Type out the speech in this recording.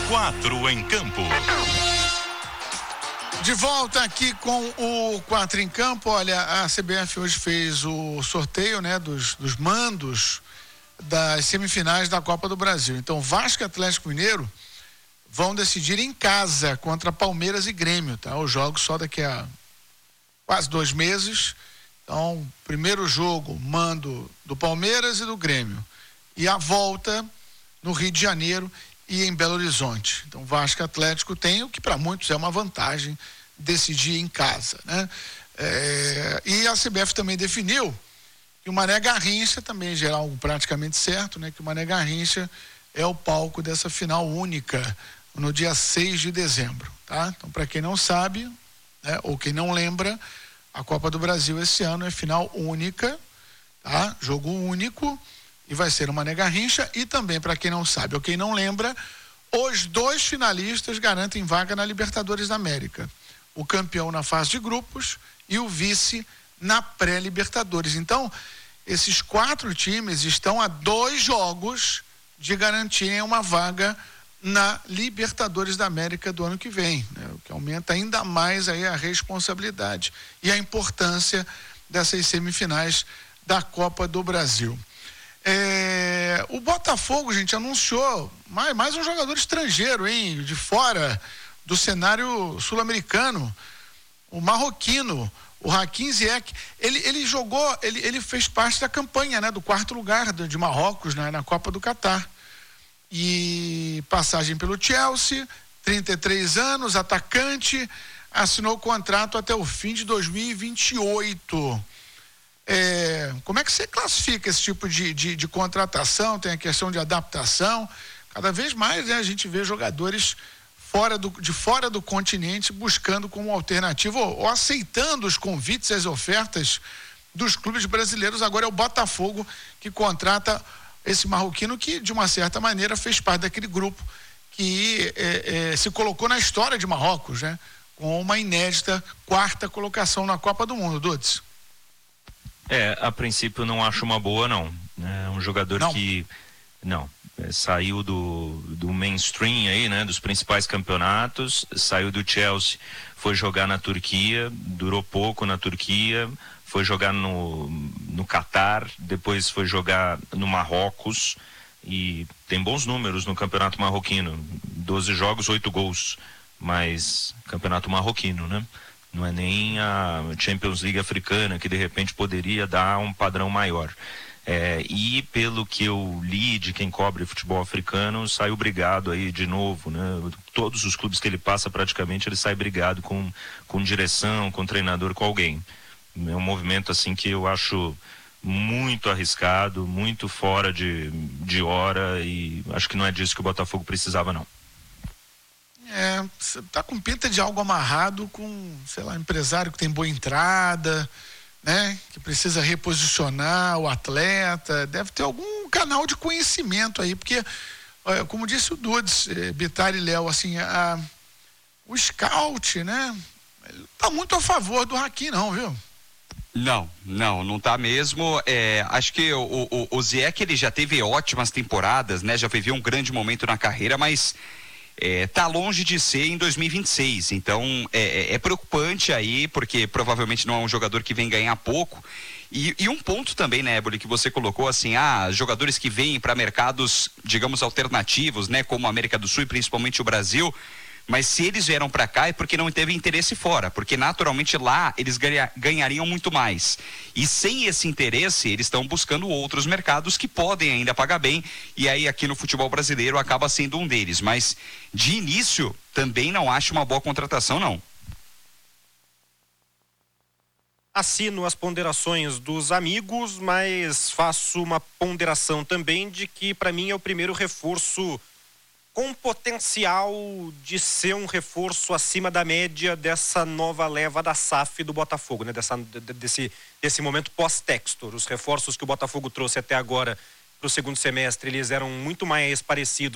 Quatro em Campo. De volta aqui com o 4 em Campo. Olha, a CBF hoje fez o sorteio, né, dos mandos das semifinais da Copa do Brasil. Então, Vasco e Atlético Mineiro vão decidir em casa contra Palmeiras e Grêmio, tá? Os jogos só daqui a quase 2 meses. Então, primeiro jogo, mando do Palmeiras e do Grêmio. E a volta no Rio de Janeiro e em Belo Horizonte. Então, Vasco e Atlético tem o que para muitos é uma vantagem, decidir em casa, né? E a CBF também definiu que o Mané Garrincha, também já é algo praticamente certo, né? Que o Mané Garrincha é o palco dessa final única no dia 6 de dezembro, tá? Então, para quem não sabe, né, ou quem não lembra, a Copa do Brasil esse ano é final única, tá? Jogo único, e vai ser o Mané Garrincha. E também, para quem não sabe ou quem não lembra, os 2 finalistas garantem vaga na Libertadores da América. O campeão na fase de grupos e o vice na pré-Libertadores. Então, esses 4 times estão a 2 jogos de garantirem uma vaga na Libertadores da América do ano que vem, né? O que aumenta ainda mais aí a responsabilidade e a importância dessas semifinais da Copa do Brasil. O Botafogo, gente, anunciou mais um jogador estrangeiro, hein? De fora do cenário sul-americano, o marroquino, o Hakim Ziyech. Ele fez parte da campanha, né, do 4º lugar de Marrocos, né, na Copa do Catar. E passagem pelo Chelsea, 33 anos, atacante, assinou o contrato até o fim de 2028. Como é que você classifica esse tipo de contratação? Tem a questão de adaptação. Cada vez mais, né, a gente vê jogadores de fora do continente buscando como alternativa ou aceitando os convites e as ofertas dos clubes brasileiros. Agora é o Botafogo que contrata esse marroquino que, de uma certa maneira, fez parte daquele grupo que se colocou na história de Marrocos, né? Com uma inédita 4ª colocação na Copa do Mundo, Dudes. A princípio não acho uma boa, não. É um jogador que saiu do mainstream aí, né? Dos principais campeonatos, saiu do Chelsea, foi jogar na Turquia, durou pouco na Turquia, foi jogar no Catar, depois foi jogar no Marrocos e tem bons números no campeonato marroquino, 12 jogos, 8 gols, mas campeonato marroquino, né? Não é nem a Champions League africana, que de repente poderia dar um padrão maior. E pelo que eu li de quem cobre futebol africano, saiu brigado aí de novo, né? Todos os clubes que ele passa praticamente, ele sai brigado com direção, com treinador, com alguém. É um movimento assim que eu acho muito arriscado, muito fora de hora, e acho que não é disso que o Botafogo precisava, não. Você tá com pinta de algo amarrado com, sei lá, empresário que tem boa entrada, né? Que precisa reposicionar o atleta, deve ter algum canal de conhecimento aí, porque, como disse o Dudes, Bittar e Léo, assim, o scout, né? Ele tá muito a favor do Hakim, não, viu? Não tá mesmo. Acho que o Ziyech, ele já teve ótimas temporadas, né? Já viveu um grande momento na carreira, mas tá longe de ser em 2026. Então é preocupante aí, porque provavelmente não é um jogador que vem ganhar pouco. E um ponto também, né, Éboli, que você colocou assim, jogadores que vêm para mercados, digamos, alternativos, né, como a América do Sul e principalmente o Brasil. Mas se eles vieram para cá é porque não teve interesse fora, porque naturalmente lá eles ganhariam muito mais. E sem esse interesse, eles estão buscando outros mercados que podem ainda pagar bem, e aí aqui no futebol brasileiro acaba sendo um deles. Mas de início, também não acho uma boa contratação, não. Assino as ponderações dos amigos, mas faço uma ponderação também de que para mim é o primeiro reforço com potencial de ser um reforço acima da média dessa nova leva da SAF do Botafogo, né? Desse momento pós-Textor. Os reforços que o Botafogo trouxe até agora para o segundo semestre, eles eram muito mais parecidos